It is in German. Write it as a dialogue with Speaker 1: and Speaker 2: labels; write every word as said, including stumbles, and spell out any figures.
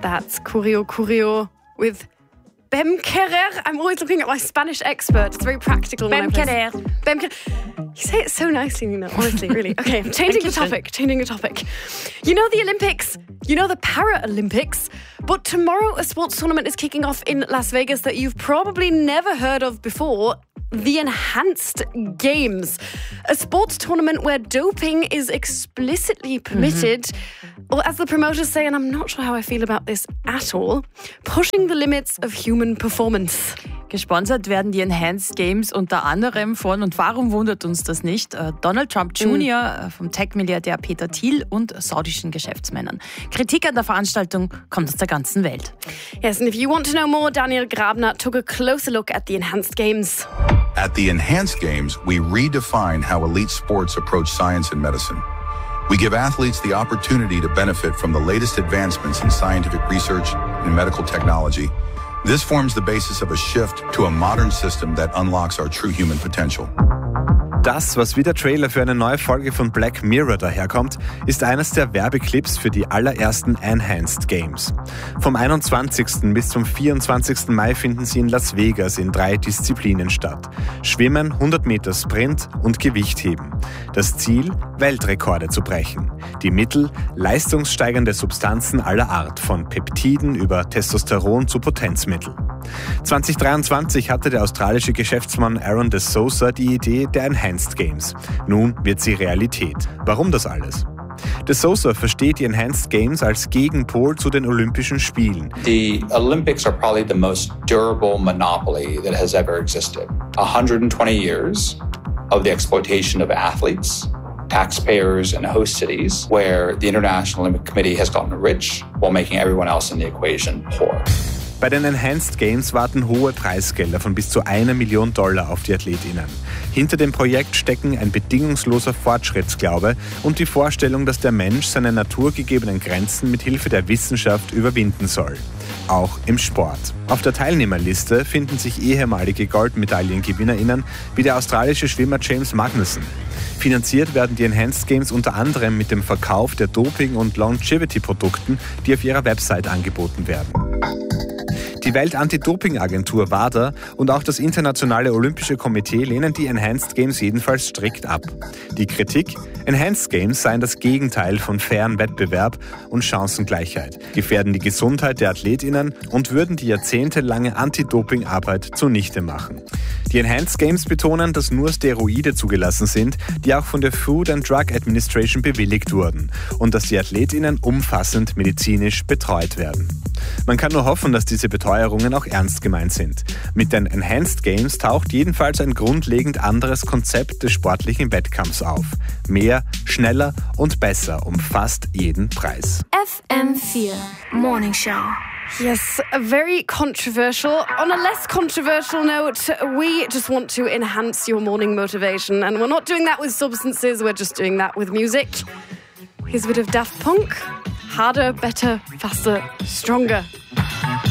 Speaker 1: That's Curio Curio with Bem Querer. I'm always looking at my Spanish expert. It's very practical.
Speaker 2: Bem Querer.
Speaker 1: Bem Querer. You say it so nicely, Nina, honestly, really. Okay, I'm changing the topic, changing the topic. You know the Olympics, you know the Paralympics, but tomorrow a sports tournament is kicking off in Las Vegas that you've probably never heard of before. The Enhanced Games, a sports tournament where doping is explicitly permitted, mm-hmm. or as the promoters say, and I'm not sure how I feel about this at all, pushing the limits of human performance.
Speaker 2: Gesponsert werden die Enhanced Games unter anderem von, und warum wundert uns das nicht, Donald Trump Junior, vom Tech-Milliardär Peter Thiel und saudischen Geschäftsmännern. Kritik an der Veranstaltung kommt aus der ganzen Welt.
Speaker 1: Yes, and if you want to know more, Daniel Grabner took a closer look at the Enhanced Games.
Speaker 3: At the Enhanced Games, we redefine how elite sports approach science and medicine. We give athletes the opportunity to benefit from the latest advancements in scientific research and medical technology. This forms the basis of a shift to a modern system that unlocks our true human potential.
Speaker 4: Das, was wie der Trailer für eine neue Folge von Black Mirror daherkommt, ist eines der Werbeclips für die allerersten Enhanced Games. Vom einundzwanzigsten bis zum vierundzwanzigsten Mai finden sie in Las Vegas in drei Disziplinen statt. Schwimmen, hundert Meter Sprint und Gewichtheben. Das Ziel, Weltrekorde zu brechen. Die Mittel, leistungssteigernde Substanzen aller Art, von Peptiden über Testosteron zu Potenzmittel. zwanzig dreiundzwanzig hatte der australische Geschäftsmann Aaron De Souza die Idee der Enhanced Games. Nun wird sie Realität. Warum das alles? De Souza versteht die Enhanced Games als Gegenpol zu den Olympischen Spielen.
Speaker 5: The Olympics are probably the most durable monopoly that has ever existed. one hundred twenty years of the exploitation of athletes, taxpayers and host cities, where the International Olympic Committee has gotten rich while making everyone else in the equation poor.
Speaker 4: Bei den Enhanced Games warten hohe Preisgelder von bis zu einer Million Dollar auf die AthletInnen. Hinter dem Projekt stecken ein bedingungsloser Fortschrittsglaube und die Vorstellung, dass der Mensch seine naturgegebenen Grenzen mit Hilfe der Wissenschaft überwinden soll. Auch im Sport. Auf der Teilnehmerliste finden sich ehemalige GoldmedaillengewinnerInnen wie der australische Schwimmer James Magnussen. Finanziert werden die Enhanced Games unter anderem mit dem Verkauf der Doping- und Longevity-Produkten, die auf ihrer Website angeboten werden. Die Welt-Anti-Doping-Agentur WADA und auch das Internationale Olympische Komitee lehnen die Enhanced Games jedenfalls strikt ab. Die Kritik? Enhanced Games seien das Gegenteil von fairem Wettbewerb und Chancengleichheit, gefährden die Gesundheit der AthletInnen und würden die jahrzehntelange Anti-Doping-Arbeit zunichte machen. Die Enhanced Games betonen, dass nur Steroide zugelassen sind, die auch von der Food and Drug Administration bewilligt wurden und dass die AthletInnen umfassend medizinisch betreut werden. Man kann nur hoffen, dass diese Beteuerungen auch ernst gemeint sind. Mit den Enhanced Games taucht jedenfalls ein grundlegend anderes Konzept des sportlichen Wettkampfs auf. Mehr, schneller und besser um fast jeden Preis.
Speaker 6: F M four Morning Show.
Speaker 1: Yes, very controversial. On a less controversial note, we just want to enhance your morning motivation. And we're not doing that with substances, we're just doing that with music. Here's a bit of Daft Punk. Harder, better, faster, stronger.